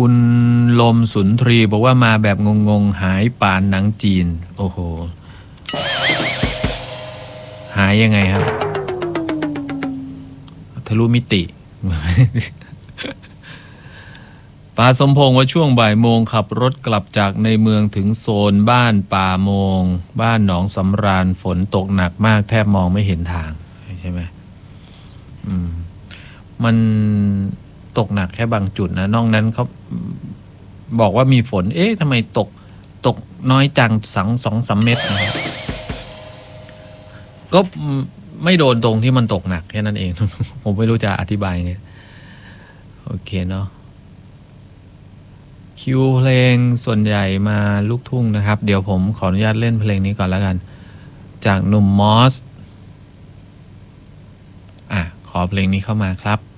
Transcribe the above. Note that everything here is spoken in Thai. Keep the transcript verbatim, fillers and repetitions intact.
คุณลมสุนทรีบอกว่ามาแบบงงๆหายปานหนังจีนโอ้โหหายยังไงครับทะลุมิติ ปาสมพงษ์ว่าช่วงบ่ายโมงขับรถกลับจากในเมืองถึงโซนบ้านป่าโมงบ้านหนองสำราญฝนตกหนักมากแทบมองไม่เห็นทางใช่ไหมอืมมันตกหนักแค่บางจุดนะนอกนั้นเขาบอกว่ามีฝนเอ๊ะทำไมตกตกน้อยจังสังสองสามเม็ดนะครับก็ไม่โดนตรงที่มันตกหนักแค่นั้นเอง ผมไม่รู้จะอธิบายไงโอเคเนาะคิวเพลงส่วนใหญ่มาลูกทุ่งนะครับเดี๋ยวผมขออนุญาตเล่นเพลงนี้ก่อนแล้วกันจากหนุ่มมอสอ่ะขอเพลงนี้เข้ามาครับ